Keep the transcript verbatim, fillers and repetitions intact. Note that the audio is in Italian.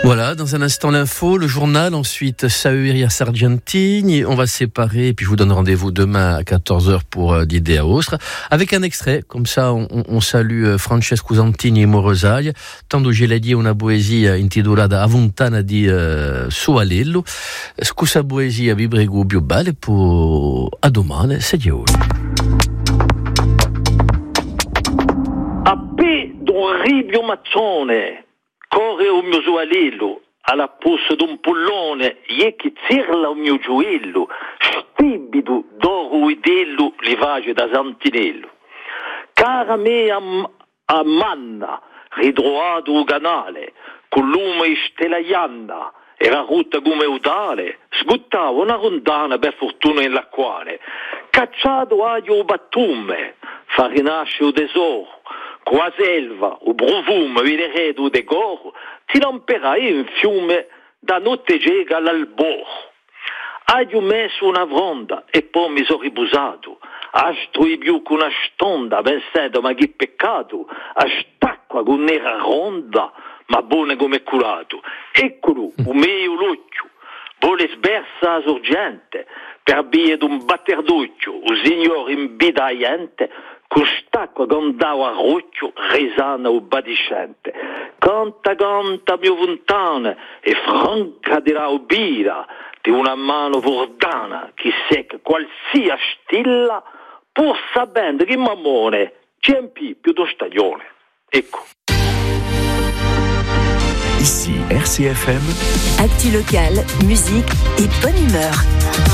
Voilà, dans un instant l'info, le journal, ensuite Sauria Sargentini. On va se séparer et puis je vous donne rendez-vous demain à quatorze heures pour uh, d'Idea Ostra avec un extrait, comme ça on, on salue uh, Francesco Santini e Morosaglia, tanto je l'ai dit una poesia intitolata A Vontana di uh, Sualello. Scusa poesia vi prego più belle po a domani, sei ora. Appè d'un ribio mazzone corre un mio sualello alla posta d'un pullone, e che zirla un mio gioello, stibido d'oro e dello livage da Santinello. Cara me a, a manna, ridroato o canale, con lume stellaianna, era rotta come udale, sguttava una rondana per fortuna in la quale, cacciato aglio o battume, fa rinascere o tesoro, qua selva, o profumo, il redo de goro, ti lamperai in fiume da notte gega all'alboro. Aglio messo una fronda e poi mi sono riposato, astro più con una stonda, pensando ma che peccato, a stacqua con nera ronda, ma buone come curato. Eccolo, un mio l'occhio, vuole sbersa la sorgente, per via d'un batter d'occhio, un signore imbidaiente, con stacqua condava a rocchio, resana o badiscente. Canta, canta, mio fontana, e franca della ubira, di una mano vordana, che secca qualsiasi stilla, pur sapendo che mammone c'è in più do stagione. Ecco. Ici R C F M. Actu local, musique et bonne humeur.